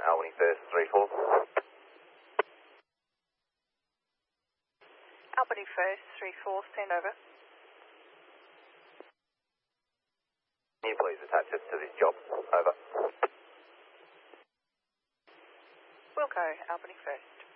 Albany First 3-4. Albany First 3-4, send over. Can you please attach us to this job? Over. We'll go Albany First.